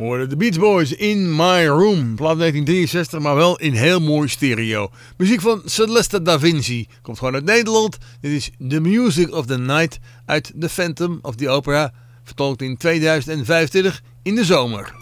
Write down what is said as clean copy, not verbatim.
hoorden de Beach Boys in My Room. Plaat 1963, maar wel in heel mooi stereo. Muziek van Celeste Da Vinci. Komt gewoon uit Nederland. Dit is The Music of the Night uit The Phantom of the Opera. Vertolkt in 2025 in de zomer.